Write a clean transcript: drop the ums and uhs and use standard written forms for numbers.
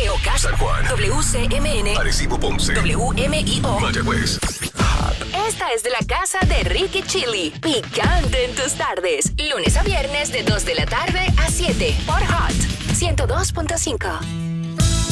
Mateo, San Juan, WCMN, Arecibo, Ponce, WMIO. Mayagüez. Esta es de la casa de Ricky Chili. Picante en tus tardes. Lunes a viernes de 2 de la tarde a 7 por Hot 102.5.